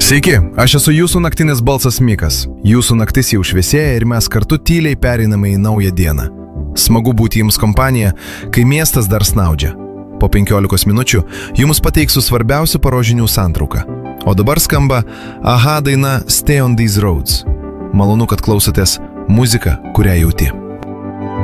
Sveiki, aš esu jūsų naktinis balsas Mikas. Jūsų naktis jau šviesėja ir mes kartu tyliai pereiname į naują dieną. Smagu būti jums kompanija, kai miestas dar snaudžia. Po 15 minučių jums pateiksiu svarbiausių parožinių santrauką. O dabar skamba AHA daina Stay on These Roads. Malonu, kad klausotės muziką, kurią jauti.